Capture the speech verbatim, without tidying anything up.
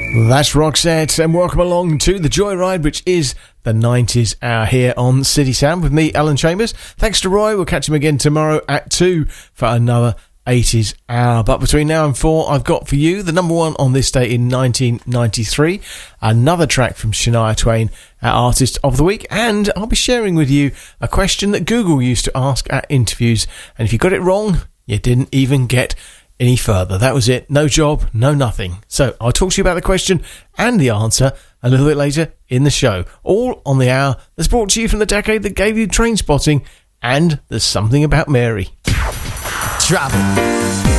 That's Roxette, and welcome along to the Joyride, which is the nineties hour here on City Sound with me, Alan Chambers. Thanks to Roy. We'll catch him again tomorrow at two for another eighties hour. But between now and four, I've got for you the number one on this day in nineteen ninety-three, another track from Shania Twain, our Artist of the Week, and I'll be sharing with you a question that Google used to ask at interviews. And if you got it wrong, you didn't even get any further. That was it. No job, no nothing. So I'll talk to you about the question and the answer a little bit later in the show. All on the hour that's brought to you from the decade that gave you Trainspotting and There's Something About Mary. Travel.